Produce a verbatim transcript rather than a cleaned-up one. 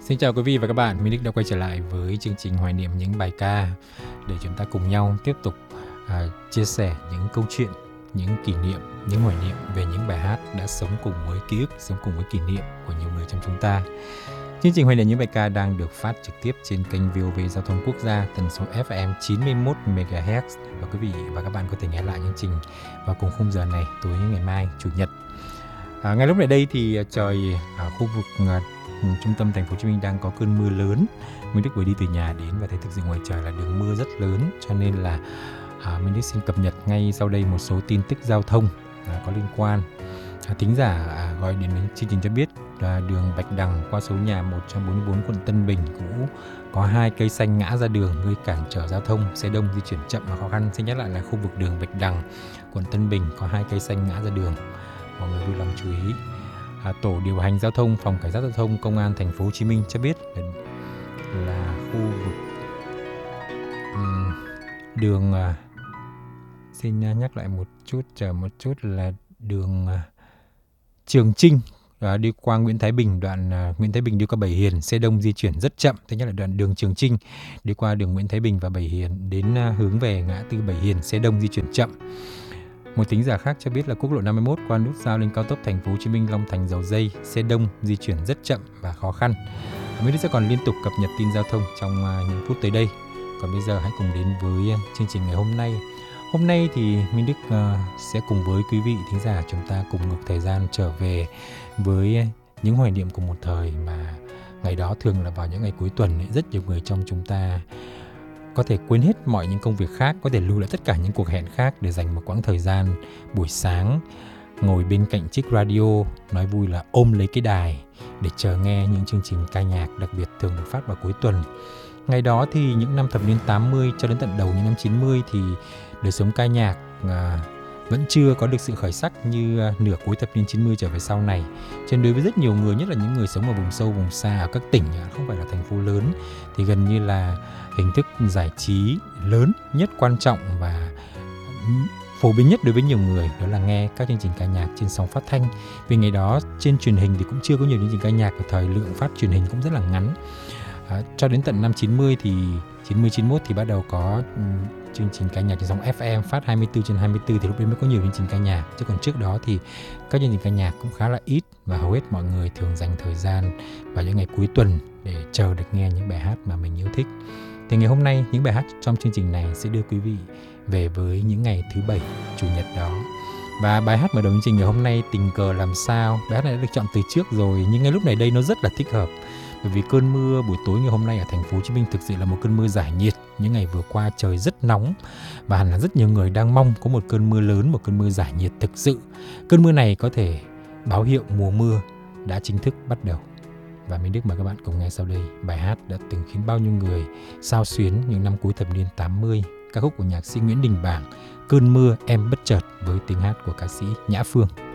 Xin chào quý vị và các bạn, Minh Đức đã quay trở lại với chương trình hoài niệm những bài ca để chúng ta cùng nhau tiếp tục à, chia sẻ những câu chuyện, những kỷ niệm, những hoài niệm về những bài hát đã sống cùng với ký ức, sống cùng với kỷ niệm của nhiều người trong chúng ta. Chương trình hoài niệm những bài ca đang được phát trực tiếp trên kênh vê o vê Giao thông Quốc gia tần số ép em chín mươi mốt mê ga héc và quý vị và các bạn có thể nghe lại chương trình vào cùng khung giờ này tối ngày mai Chủ nhật. À, ngay lúc này đây thì trời ở khu vực à, trung tâm thành phố Hồ Chí Minh đang có cơn mưa lớn. Minh Đức vừa đi từ nhà đến và thấy thực sự ngoài trời là đường mưa rất lớn, cho nên là à, Minh Đức xin cập nhật ngay sau đây một số tin tức giao thông à, có liên quan. À, thính giả à, gọi đến chương trình cho biết à, đường Bạch Đằng qua số nhà một trăm bốn mươi bốn quận Tân Bình cũ có hai cây xanh ngã ra đường gây cản trở giao thông, xe đông di chuyển chậm và khó khăn. Xin nhắc lại là khu vực đường Bạch Đằng, quận Tân Bình có hai cây xanh ngã ra đường, mọi người vui lòng chú ý. À, tổ điều hành giao thông phòng cảnh sát giao thông công an thành phố Hồ Chí Minh cho biết là, là khu vực um, đường à, xin nhắc lại một chút chờ một chút là đường à, Trường Chinh à, đi qua Nguyễn Thái Bình, đoạn à, Nguyễn Thái Bình đi qua Bảy Hiền, xe đông di chuyển rất chậm. Thứ nhất là đoạn đường Trường Chinh đi qua đường Nguyễn Thái Bình và Bảy Hiền đến à, hướng về ngã tư Bảy Hiền, xe đông di chuyển chậm. Một thính giả khác cho biết là quốc lộ năm mươi mốt qua nút giao lên cao tốc thành phố Hồ Chí Minh Long Thành Dầu Dây, xe đông di chuyển rất chậm và khó khăn. Minh Đức sẽ còn liên tục cập nhật tin giao thông trong uh, những phút tới đây. Còn bây giờ hãy cùng đến với uh, chương trình ngày hôm nay. Hôm nay thì Minh Đức uh, sẽ cùng với quý vị thính giả chúng ta cùng ngược thời gian trở về với uh, những hoài niệm của một thời mà ngày đó thường là vào những ngày cuối tuần ấy, rất nhiều người trong chúng ta có thể quên hết mọi những công việc khác, có thể lưu lại tất cả những cuộc hẹn khác để dành một quãng thời gian buổi sáng ngồi bên cạnh chiếc radio, nói vui là ôm lấy cái đài để chờ nghe những chương trình ca nhạc đặc biệt thường được phát vào cuối tuần. Ngày đó thì những năm thập niên tám mươi cho đến tận đầu những năm chín mươi thì đời sống ca nhạc à, vẫn chưa có được sự khởi sắc như à, nửa cuối thập niên chín mươi trở về sau này. Cho nên đối với rất nhiều người, nhất là những người sống ở vùng sâu, vùng xa, ở các tỉnh không phải là thành phố lớn, thì gần như là hình thức giải trí lớn nhất, quan trọng và phổ biến nhất đối với nhiều người đó là nghe các chương trình ca nhạc trên sóng phát thanh. Vì ngày đó trên truyền hình thì cũng chưa có nhiều chương trình ca nhạc và thời lượng phát truyền hình cũng rất là ngắn. À, cho đến tận năm chín mươi thì chín mươi chín mốt thì bắt đầu có um, chương trình ca nhạc trên sóng ép em phát hai mươi tư trên hai mươi tư, thì lúc đấy mới có nhiều chương trình ca nhạc. Chứ còn trước đó thì các chương trình ca nhạc cũng khá là ít và hầu hết mọi người thường dành thời gian vào những ngày cuối tuần để chờ được nghe những bài hát mà mình yêu thích. Thì ngày hôm nay những bài hát trong chương trình này sẽ đưa quý vị về với những ngày thứ bảy, chủ nhật đó. Và bài hát mở đầu chương trình ngày hôm nay, Tình cờ làm sao, bài hát này đã được chọn từ trước rồi, nhưng ngay lúc này đây nó rất là thích hợp. Bởi vì cơn mưa buổi tối ngày hôm nay ở thành phố Hồ Chí Minh thực sự là một cơn mưa giải nhiệt. Những ngày vừa qua trời rất nóng và hẳn là rất nhiều người đang mong có một cơn mưa lớn, một cơn mưa giải nhiệt thực sự. Cơn mưa này có thể báo hiệu mùa mưa đã chính thức bắt đầu. Và Minh Đức mời các bạn cùng nghe sau đây bài hát đã từng khiến bao nhiêu người xao xuyến những năm cuối thập niên tám mươi, ca khúc của nhạc sĩ Nguyễn Đình Bảng, Cơn mưa em bất chợt với tiếng hát của ca sĩ Nhã Phương.